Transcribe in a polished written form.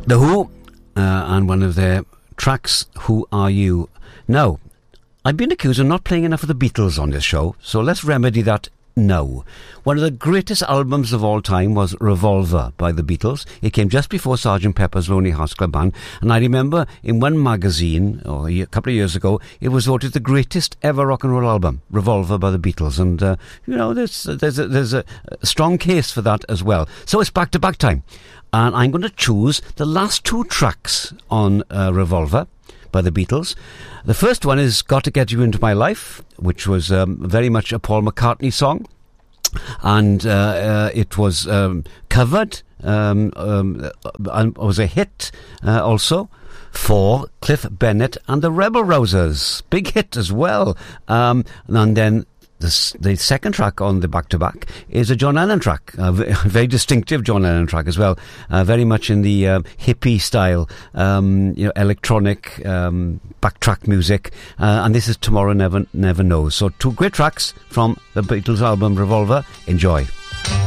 The Who, and one of their tracks, Who Are You? Now, I've been accused of not playing enough of the Beatles on this show, so let's remedy that now. One of the greatest albums of all time was Revolver by the Beatles. It came just before Sgt. Pepper's Lonely Hearts Club Band, and I remember in one magazine, a couple of years ago, it was voted the greatest ever rock and roll album, Revolver by the Beatles, and there's a strong case for that as well. So it's back-to-back time, and I'm going to choose the last two tracks on Revolver by the Beatles. The first one is Got to Get You Into My Life, which was very much a Paul McCartney song, and it was covered and was a hit also for Cliff Bennett and the Rebel Rousers. Big hit as well. And then the second track on the back-to-back is a John Lennon track, a very distinctive John Lennon track as well, very much in the hippie style, electronic backtrack music, and this is Tomorrow Never Knows. So two great tracks from the Beatles album Revolver. Enjoy.